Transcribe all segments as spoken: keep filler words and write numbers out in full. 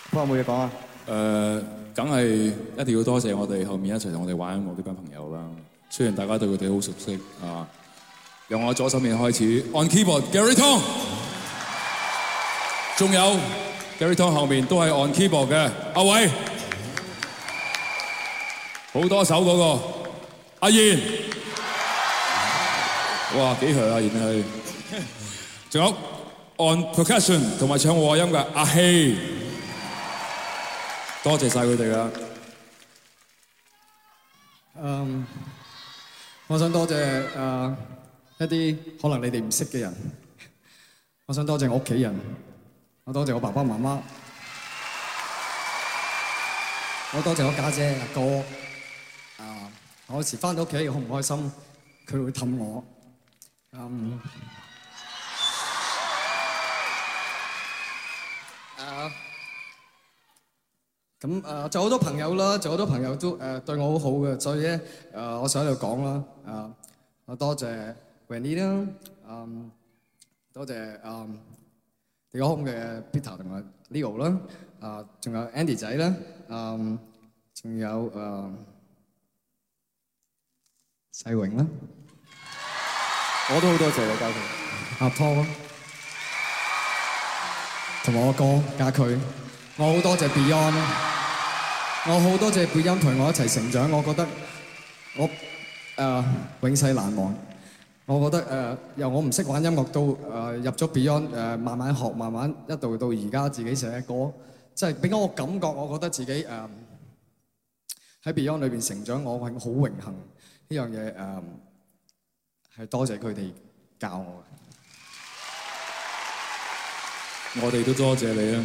有冇嘢講啊？ 誒，梗係一定要多謝我哋後面一齊同我哋玩音樂呢班朋友啦。雖然大家對佢哋好熟悉啊，由我左手面開始 ，on keyboard Gary Tong， 仲有 Gary Tong 後面都係 on keyboard 嘅阿偉，好多手嗰個阿賢，哇幾強啊賢係，仲有 on percussion 同埋唱和音嘅阿希。多謝晒佢哋啦。 嗯，我想多謝誒一啲可能你哋唔識嘅人。我想多謝我屋企人，我多謝我爸爸媽媽，我多謝我家姐阿哥。啊，我有時翻到屋企好唔開心，佢會氹我。嗯。啊。咁誒，就好多朋友啦，就好多朋友都誒對我好好嘅，所以咧誒，我想喺度講啦，誒，我多謝 Wendy 啦，嗯，多謝誒地哥空嘅 Peter 同埋 Leo 啦，啊，仲有 Andy 仔啦，嗯，仲有誒世榮啦， 我都好多謝你家佢， 阿 Paul 同埋我哥家駒，我好多謝 Beyond。我好多謝貝音陪我一齊成長，我覺得我誒、呃、永世難忘。我覺得誒、呃、由我唔識玩音樂到誒、呃、入咗 Beyond 誒、呃、慢慢學，慢慢一度到而家自己寫歌，即係俾我感覺，我覺得自己誒喺、呃、Beyond 裏邊成長，我係好榮幸呢樣嘢誒係多謝佢哋教我嘅。我哋都多謝你啊！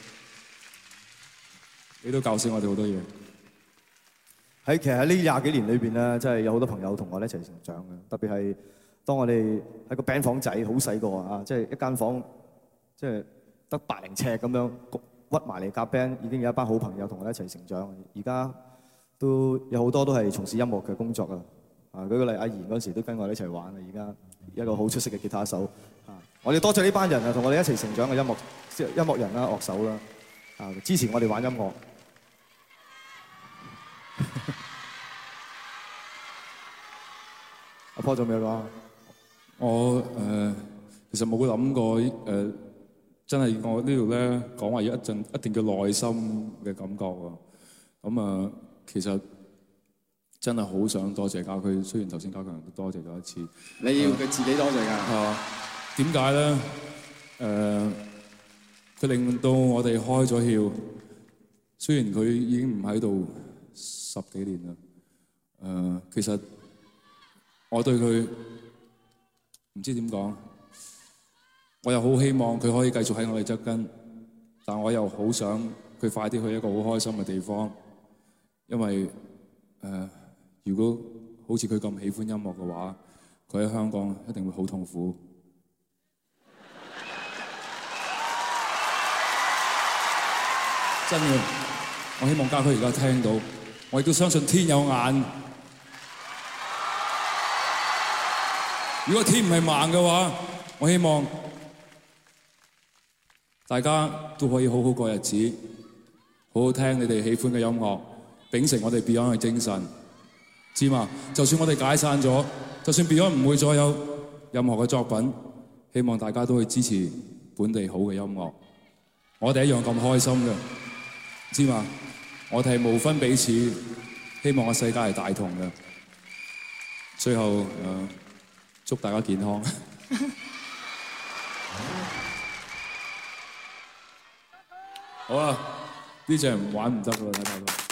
你都教識我哋好多嘢。 喺其實喺呢廿幾年裏邊咧，真係有好多朋友同我哋一齊成長嘅。特別係當我哋喺個 band 房仔好細個啊，即係一間房，即係得百零尺咁樣屈埋嚟夾 band，已經有一班好朋友同我哋一齊成長。而家都有好多都係從事音樂嘅工作啊。啊，舉個例，阿賢嗰時都跟我哋一齊玩啊。而家一個好出色嘅吉他手啊，我哋多謝呢班人啊，同我哋一齊成長嘅音樂音樂人啦、樂手啦，啊，支持我哋玩音樂。阿 Paul 仲有咩講？ 我誒、呃、其實冇諗過誒、呃，真係我呢度咧講話一陣一定叫內心嘅感覺喎。咁啊、呃，其實真係好想多謝家駒，雖然頭先家強都多謝咗一次。 你要佢自己多謝㗎。 啊，點解咧？誒、呃，佢令到我哋開咗竅。雖然佢已經唔喺度十幾年啦，誒、呃，其實我對佢唔知點講，我又好希望佢可以繼續喺我哋側跟，但我又好想佢快啲去一個好開心嘅地方，因為誒、呃，如果好似佢咁喜歡音樂嘅話，佢喺香港一定會好痛苦。真嘅。我希望家駒而家聽到，我亦都相信天有眼。如果天唔係盲嘅話，我希望大家都可以好好過日子，好好聽你哋喜歡嘅音樂，秉承我哋 Beyond 嘅精神，知嘛？就算我哋解散咗，就算 Beyond 唔會再有任何嘅作品，希望大家都會支持本地好嘅音樂。我哋一樣咁開心嘅，知嘛？我哋係無分彼此，希望個世界係大同嘅。最後誒、呃，祝大家健康。好啦，呢隻玩唔得㗎啦，睇睇到。